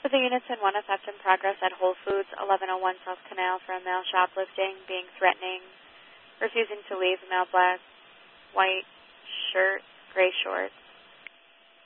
For the units in one, a theft in progress at Whole Foods, 1101 South Canal for a male shoplifting, being threatening, refusing to leave, male black, white shirt, gray shorts.